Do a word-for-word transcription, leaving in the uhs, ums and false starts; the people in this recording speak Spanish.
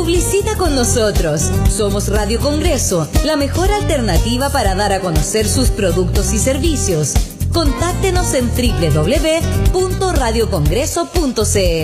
Publicita con nosotros. Somos Radio Congreso, la mejor alternativa para dar a conocer sus productos y servicios. Contáctenos en doble u doble u doble u punto radio congreso punto c l.